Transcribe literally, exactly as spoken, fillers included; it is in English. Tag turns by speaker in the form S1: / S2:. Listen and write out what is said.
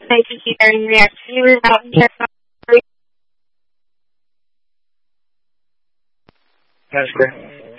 S1: agency during reaction. You were out in
S2: That's great.